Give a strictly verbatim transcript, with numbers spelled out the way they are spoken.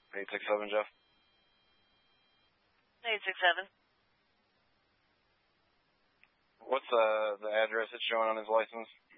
eight six seven, Jeff. eight six seven. What's uh, the address it's showing on his license?